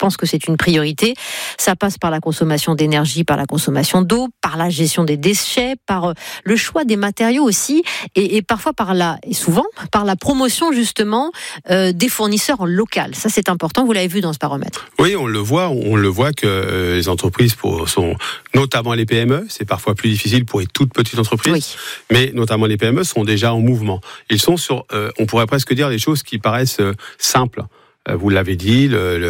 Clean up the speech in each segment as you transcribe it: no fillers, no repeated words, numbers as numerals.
pense que c'est une priorité. Ça passe par la consommation d'énergie, par la consommation d'eau, par la gestion des déchets, par le choix des matériaux aussi, et parfois souvent par la promotion justement des fournisseurs en local. Ça, c'est important. Vous l'avez vu dans ce baromètre. Oui, on le voit que les entreprises sont notamment les PME, c'est parfois plus difficile pour les toutes petites entreprises, oui. Mais notamment les PME sont déjà en mouvement. Ils sont sur, on pourrait presque dire des choses qui paraissent simples. Vous l'avez dit,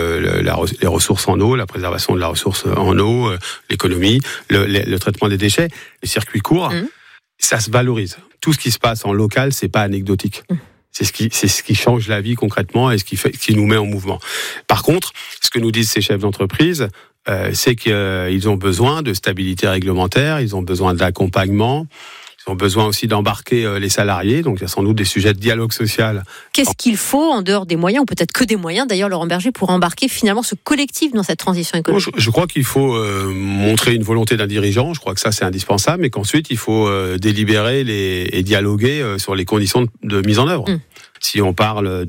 les ressources en eau, la préservation de la ressource en eau, l'économie, le traitement des déchets, les circuits courts, ça se valorise. Tout ce qui se passe en local, c'est pas anecdotique. C'est ce qui change la vie concrètement et ce qui nous met en mouvement. Par contre, ce que nous disent ces chefs d'entreprise, c'est qu'ils ont besoin de stabilité réglementaire, ils ont besoin d'accompagnement, ils ont besoin aussi d'embarquer les salariés, donc il y a sans doute des sujets de dialogue social. Qu'est-ce qu'il faut, en dehors des moyens, ou peut-être que des moyens, d'ailleurs, Laurent Berger, pour embarquer finalement ce collectif dans cette transition écologique ? Je crois qu'il faut montrer une volonté d'un dirigeant, je crois que ça c'est indispensable, mais qu'ensuite il faut délibérer et dialoguer sur les conditions de mise en œuvre. Si on parle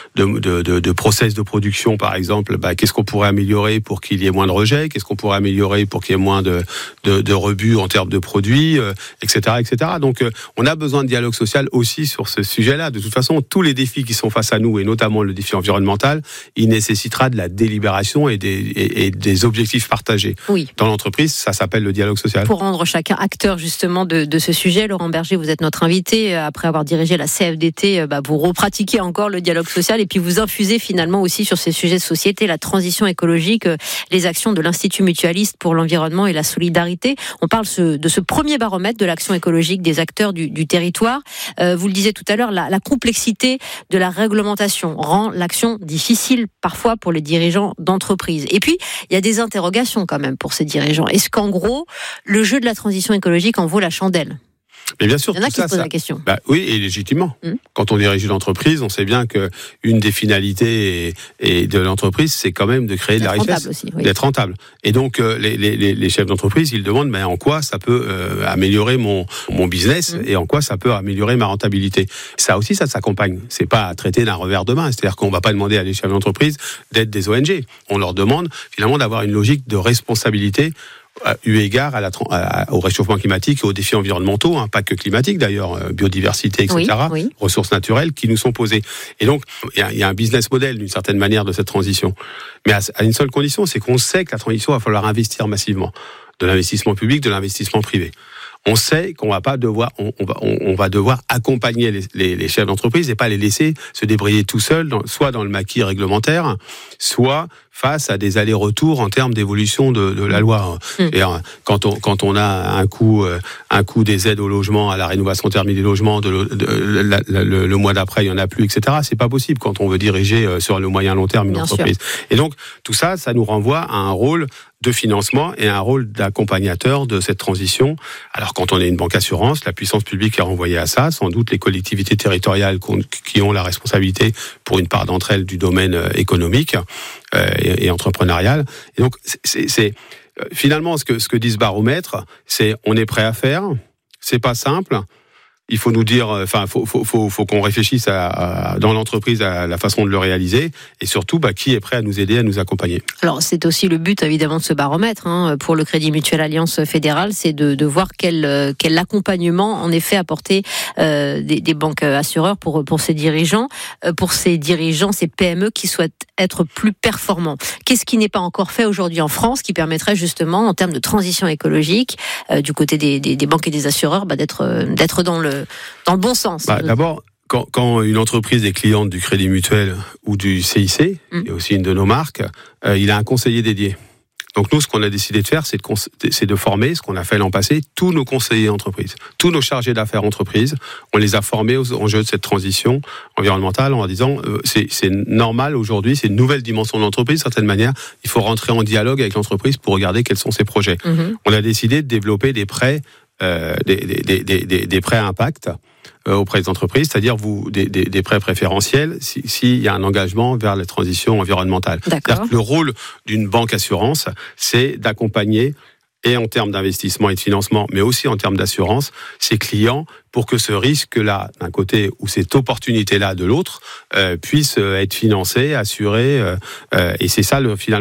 de process de production, par exemple, qu'est-ce qu'on pourrait améliorer pour qu'il y ait moins de rejets ? Qu'est-ce qu'on pourrait améliorer pour qu'il y ait moins de rebut en termes de produits, etc., etc. Donc, on a besoin de dialogue social aussi sur ce sujet-là. De toute façon, tous les défis qui sont face à nous, et notamment le défi environnemental, il nécessitera de la délibération et des objectifs partagés. Oui. Dans l'entreprise, ça s'appelle le dialogue social. Pour rendre chacun acteur justement de ce sujet, Laurent Berger, vous êtes notre invité. Après avoir dirigé la CFDT, vous pratiquer encore le dialogue social et puis vous infusez finalement aussi sur ces sujets de société, la transition écologique, les actions de l'Institut mutualiste pour l'environnement et la solidarité. On parle de ce premier baromètre de l'action écologique des acteurs du territoire. Vous le disiez tout à l'heure, la complexité de la réglementation rend l'action difficile parfois pour les dirigeants d'entreprise. Et puis, il y a des interrogations quand même pour ces dirigeants. Est-ce qu'en gros, le jeu de la transition écologique en vaut la chandelle ? Mais bien sûr, il y en a qui se posent la question. Oui, et légitimement. Quand on dirige une entreprise, on sait bien que une des finalités de l'entreprise, c'est quand même de créer de la richesse, aussi, oui. D'être rentable. Et donc, les chefs d'entreprise, ils demandent en quoi ça peut améliorer mon business et en quoi ça peut améliorer ma rentabilité. Ça aussi, ça s'accompagne. C'est pas à traiter d'un revers de main. C'est-à-dire qu'on va pas demander à les chefs d'entreprise d'être des ONG. On leur demande finalement d'avoir une logique de responsabilité eu égard au réchauffement climatique et aux défis environnementaux, pas que climatiques d'ailleurs, biodiversité, etc., oui. Ressources naturelles qui nous sont posées. Et donc, il y a un business model d'une certaine manière de cette transition. Mais à une seule condition, c'est qu'on sait que la transition va falloir investir massivement. De l'investissement public, de l'investissement privé. On sait qu'on va pas devoir, on va devoir accompagner les chefs d'entreprise et pas les laisser se débrouiller tout seuls, soit dans le maquis réglementaire, soit face à des allers-retours en termes d'évolution de la loi. Et quand on a un coût des aides au logement, à la rénovation thermique des logements, le mois d'après il y en a plus, etc. C'est pas possible quand on veut diriger sur le moyen long terme une entreprise. Et donc tout ça nous renvoie à un rôle de financement et un rôle d'accompagnateur de cette transition. Alors quand on est une banque assurance, la puissance publique est renvoyée à ça, sans doute les collectivités territoriales qui ont la responsabilité pour une part d'entre elles du domaine économique et entrepreneurial. Et donc c'est finalement ce que dit ce baromètre, c'est on est prêt à faire, c'est pas simple. Il faut nous dire, faut qu'on réfléchisse dans l'entreprise à la façon de le réaliser, et surtout, qui est prêt à nous aider, à nous accompagner. Alors, c'est aussi le but, évidemment, de ce baromètre, pour le Crédit Mutuel Alliance Fédérale, c'est de voir quel accompagnement, en effet, apporter des banques assureurs pour ces dirigeants, ces PME qui souhaitent être plus performants. Qu'est-ce qui n'est pas encore fait aujourd'hui en France, qui permettrait justement, en termes de transition écologique, du côté des banques et des assureurs, d'être dans le bon sens. D'abord, quand une entreprise est cliente du Crédit Mutuel ou du CIC, et aussi une de nos marques, il a un conseiller dédié. Donc nous, ce qu'on a décidé de faire, c'est de former, ce qu'on a fait l'an passé, tous nos conseillers entreprises, tous nos chargés d'affaires entreprises. On les a formés aux enjeux de cette transition environnementale en disant c'est normal aujourd'hui, c'est une nouvelle dimension de l'entreprise, d'une certaine manière. Il faut rentrer en dialogue avec l'entreprise pour regarder quels sont ses projets. On a décidé de développer des prêts des prêts à impact auprès des entreprises, c'est-à-dire des prêts préférentiels s'il y a un engagement vers la transition environnementale. C'est-à-dire que le rôle d'une banque assurance, c'est d'accompagner, et en termes d'investissement et de financement, mais aussi en termes d'assurance, ses clients pour que ce risque-là, d'un côté, ou cette opportunité-là, de l'autre, puisse être financé, assuré, et c'est ça finalement